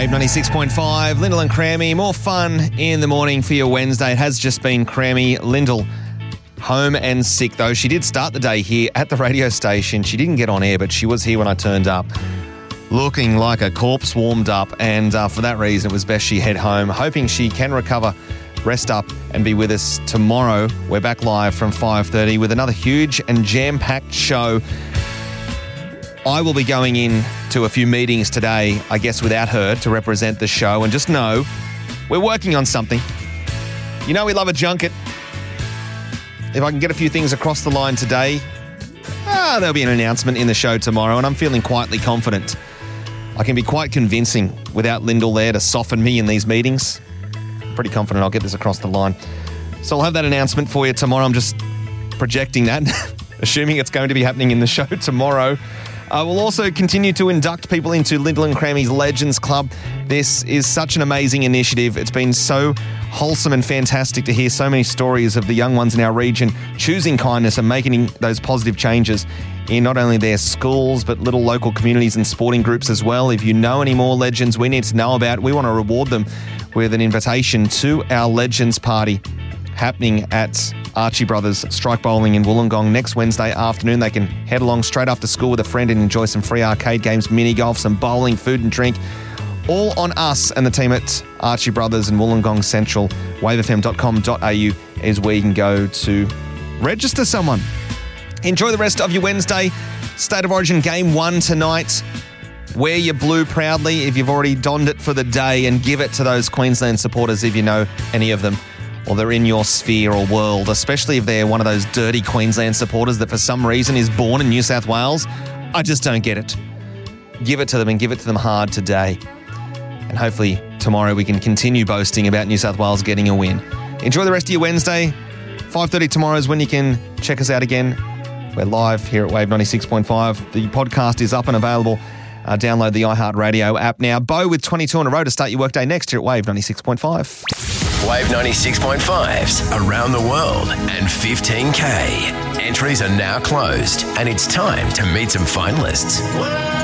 Wave 96.5, Lyndall and Crammy. More fun in the morning for your Wednesday. It has just been Crammy. Lyndall home and sick, though. She did start the day here at the radio station. She didn't get on air, but she was here when I turned up, looking like a corpse warmed up. And for that reason, it was best she head home, hoping she can recover, rest up, and be with us tomorrow. We're back live from 5:30 with another huge and jam-packed show. I will be going in to a few meetings today, I guess without her, to represent the show. And just know, we're working on something. You know we love a junket. If I can get a few things across the line today, there'll be an announcement in the show tomorrow, and I'm feeling quietly confident. I can be quite convincing without Lyndall there to soften me in these meetings. Pretty confident I'll get this across the line. So I'll have that announcement for you tomorrow. I'm just projecting that, assuming it's going to be happening in the show tomorrow. We'll also continue to induct people into Lyndall and Crammy's Legends Club. This is such an amazing initiative. It's been so wholesome and fantastic to hear so many stories of the young ones in our region choosing kindness and making those positive changes in not only their schools, but little local communities and sporting groups as well. If you know any more legends we need to know about, we want to reward them with an invitation to our Legends Party happening at Archie Brothers Strike Bowling in Wollongong next Wednesday afternoon. They can head along straight after school with a friend and enjoy some free arcade games, mini golf, some bowling, food and drink. All on us and the team at Archie Brothers in Wollongong Central. wavefm.com.au is where you can go to register someone. Enjoy the rest of your Wednesday. State of Origin Game 1 tonight. Wear your blue proudly if you've already donned it for the day, and give it to those Queensland supporters if you know any of them, or they're in your sphere or world, especially if they're one of those dirty Queensland supporters that for some reason is born in New South Wales. I just don't get it. Give it to them, and give it to them hard today. And hopefully tomorrow we can continue boasting about New South Wales getting a win. Enjoy the rest of your Wednesday. 5:30 tomorrow is when you can check us out again. We're live here at Wave 96.5. The podcast is up and available. Download the iHeartRadio app now. Bo with 22 in a row to start your workday next here at Wave 96.5. Wave 96.5's Around the World and 15K. Entries are now closed, and it's time to meet some finalists.